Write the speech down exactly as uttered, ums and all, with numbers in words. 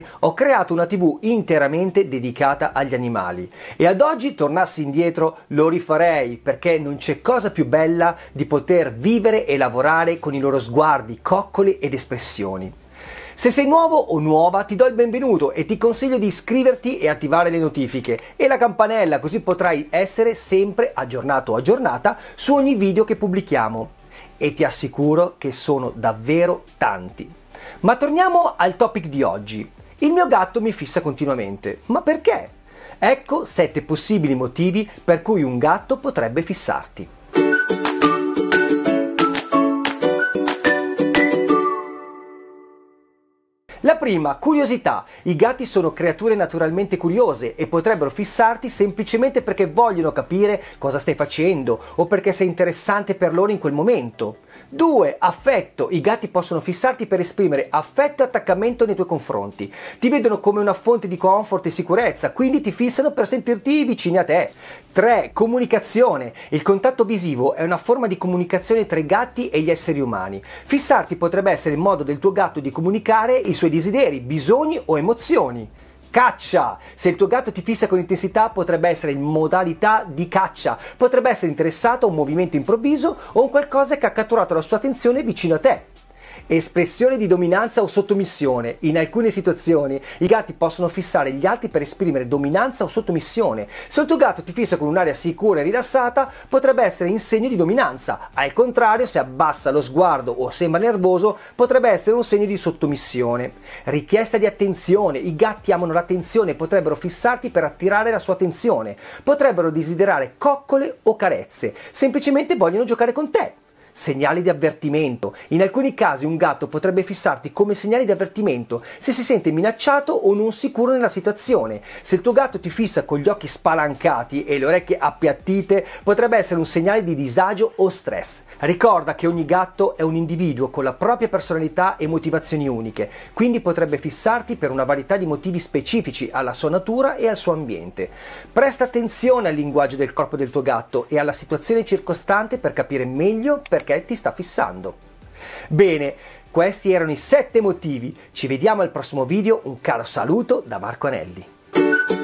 Ho creato una tivù interamente dedicata agli animali e ad oggi tornassi indietro lo rifarei perché non c'è cosa più bella di poter vivere e lavorare con i loro sguardi, coccoli ed espressioni. Se sei nuovo o nuova ti do il benvenuto e ti consiglio di iscriverti e attivare le notifiche e la campanella, così potrai essere sempre aggiornato o aggiornata su ogni video che pubblichiamo. E ti assicuro che sono davvero tanti. Ma torniamo al topic di oggi. Il mio gatto mi fissa continuamente. Ma perché? Ecco sette possibili motivi per cui un gatto potrebbe fissarti. La prima, curiosità. I gatti sono creature naturalmente curiose e potrebbero fissarti semplicemente perché vogliono capire cosa stai facendo o perché sei interessante per loro in quel momento. due. Affetto. I gatti possono fissarti per esprimere affetto e attaccamento nei tuoi confronti. Ti vedono come una fonte di comfort e sicurezza, quindi ti fissano per sentirti vicini a te. tre. Comunicazione. Il contatto visivo è una forma di comunicazione tra i gatti e gli esseri umani. Fissarti potrebbe essere il modo del tuo gatto di comunicare i suoi desideri, bisogni o emozioni. Caccia. Se il tuo gatto ti fissa con intensità potrebbe essere in modalità di caccia, potrebbe essere interessato a un movimento improvviso o a un qualcosa che ha catturato la sua attenzione vicino a te. Espressione di dominanza o sottomissione. In alcune situazioni i gatti possono fissare gli altri per esprimere dominanza o sottomissione. Se il tuo gatto ti fissa con un'aria sicura e rilassata, potrebbe essere in segno di dominanza. Al contrario, se abbassa lo sguardo o sembra nervoso, potrebbe essere un segno di sottomissione. Richiesta di attenzione. I gatti amano l'attenzione e potrebbero fissarti per attirare la sua attenzione. Potrebbero desiderare coccole o carezze. Semplicemente vogliono giocare con te. Segnali di avvertimento. In alcuni casi un gatto potrebbe fissarti come segnale di avvertimento se si sente minacciato o non sicuro nella situazione. Se il tuo gatto ti fissa con gli occhi spalancati e le orecchie appiattite, potrebbe essere un segnale di disagio o stress. Ricorda che ogni gatto è un individuo con la propria personalità e motivazioni uniche, quindi potrebbe fissarti per una varietà di motivi specifici alla sua natura e al suo ambiente. Presta attenzione al linguaggio del corpo del tuo gatto e alla situazione circostante per capire meglio perché perché ti sta fissando. Bene, questi erano i sette motivi. Ci vediamo al prossimo video. Un caro saluto da Marco Anelli.